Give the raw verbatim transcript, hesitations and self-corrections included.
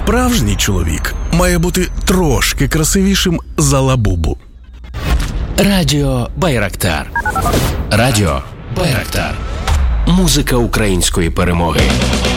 Справжній чоловік має бути трошки красивішим за Лабубу. Радіо Байрактар. Радіо Байрактар. Музика української перемоги.